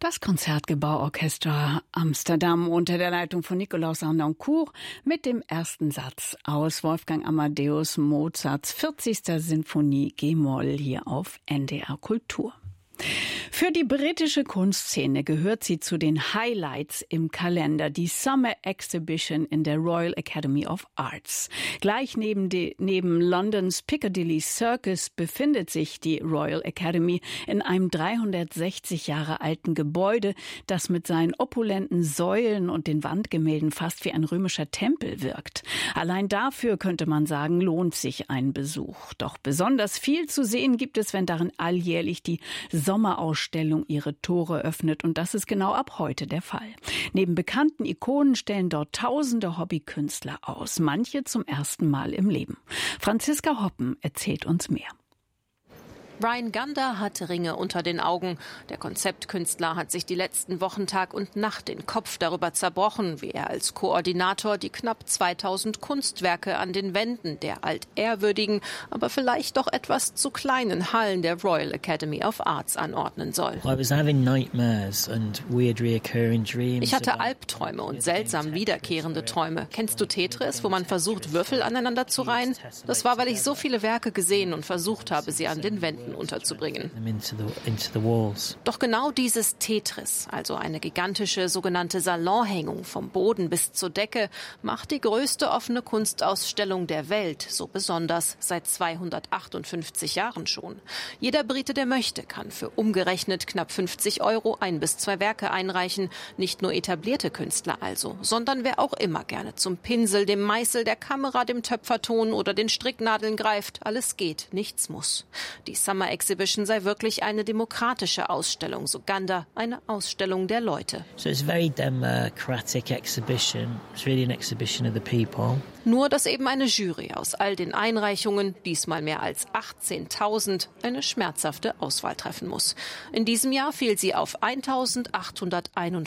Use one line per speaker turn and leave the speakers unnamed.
Das Konzertgebauorchester Amsterdam unter der Leitung von Nikolaus Harnoncourt mit dem ersten Satz aus Wolfgang Amadeus Mozarts 40. Sinfonie G-Moll hier auf NDR Kultur. Für die britische Kunstszene gehört sie zu den Highlights im Kalender, die Summer Exhibition in der Royal Academy of Arts. Gleich neben Londons Piccadilly Circus befindet sich die Royal Academy in einem 360 Jahre alten Gebäude, das mit seinen opulenten Säulen und den Wandgemälden fast wie ein römischer Tempel wirkt. Allein dafür, könnte man sagen, lohnt sich ein Besuch. Doch besonders viel zu sehen gibt es, wenn darin alljährlich die Sommerausstellung ihre Tore öffnet, und das ist genau ab heute der Fall. Neben bekannten Ikonen stellen dort tausende Hobbykünstler aus, manche zum ersten Mal im Leben. Franziska Hoppen erzählt uns mehr.
Ryan Gander hat Ringe unter den Augen. Der Konzeptkünstler hat sich die letzten Wochen Tag und Nacht den Kopf darüber zerbrochen, wie er als Koordinator die knapp 2000 Kunstwerke an den Wänden der altehrwürdigen, aber vielleicht doch etwas zu kleinen Hallen der Royal Academy of Arts anordnen soll. Ich hatte Albträume und seltsam wiederkehrende Träume. Kennst du Tetris, wo man versucht, Würfel aneinander zu reihen? Das war, weil ich so viele Werke gesehen und versucht habe, sie an den Wänden unterzubringen. Doch genau dieses Tetris, also eine gigantische sogenannte Salonhängung vom Boden bis zur Decke, macht die größte offene Kunstausstellung der Welt so besonders seit 258 Jahren schon. Jeder Brite, der möchte, kann für umgerechnet knapp 50 € 1 bis 2 Werke einreichen. Nicht nur etablierte Künstler also, sondern wer auch immer gerne zum Pinsel, dem Meißel, der Kamera, dem Töpferton oder den Stricknadeln greift. Alles geht, nichts muss. Die Summer Exhibition sei wirklich eine demokratische Ausstellung, so Gander, eine Ausstellung der Leute.
So it's a very democratic exhibition. It's really an exhibition of the people.
Nur, dass eben eine Jury aus all den Einreichungen, diesmal mehr als 18.000, eine schmerzhafte Auswahl treffen muss. In diesem Jahr fiel sie auf 1.851